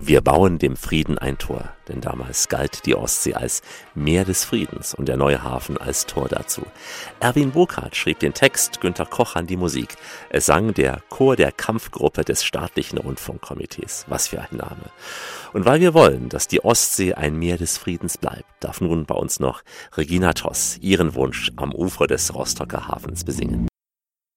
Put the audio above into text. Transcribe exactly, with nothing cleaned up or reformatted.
Wir bauen dem Frieden ein Tor, denn damals galt die Ostsee als Meer des Friedens und der neue Hafen als Tor dazu. Erwin Burkhardt schrieb den Text, Günter Kochan die Musik. Es sang der Chor der Kampfgruppe des staatlichen Rundfunkkomitees. Was für ein Name. Und weil wir wollen, dass die Ostsee ein Meer des Friedens bleibt, darf nun bei uns noch Regina Toss ihren Wunsch am Ufer des Rostocker Hafens besingen.